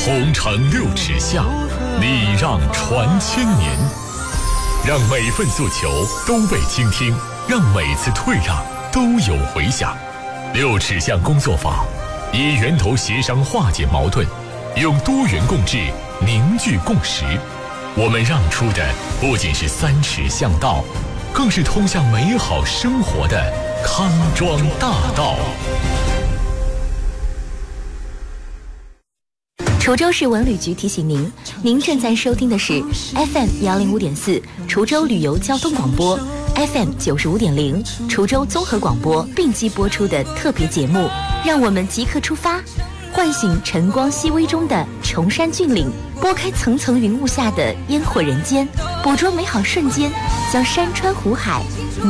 红尘六尺巷，礼让传千年。让每份诉求都被倾听，让每次退让都有回响。六尺巷工作坊以源头协商化解矛盾，用多元共治凝聚共识。我们让出的不仅是3尺巷道，更是通向美好生活的康庄大道。 滁州市文旅局提醒您，您正在收听的是 FM 105.4滁州旅游交通广播， FM 95.0滁州综合广播并机播出的特别节目。让我们即刻出发，唤醒晨光熹微中的崇山峻岭，拨开层层云雾下的烟火人间，捕捉美好瞬间，将山川湖海